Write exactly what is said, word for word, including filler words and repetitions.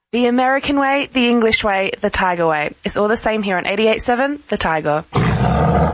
The American way, the English way, the Tiger way. It's all the same here on eighty-eight point seven, The Tiger.